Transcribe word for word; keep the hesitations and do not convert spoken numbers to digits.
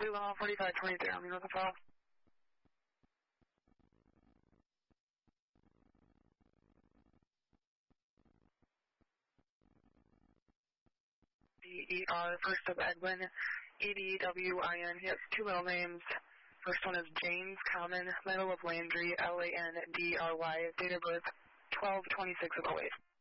Cleveland, forty-five twenty-three, I'm here with the file. D E R, first of Edwin, E D W I N. He has two middle names. First one is James Common, middle of Landry, L A N D R Y, date of birth twelve twenty-six of oh eight.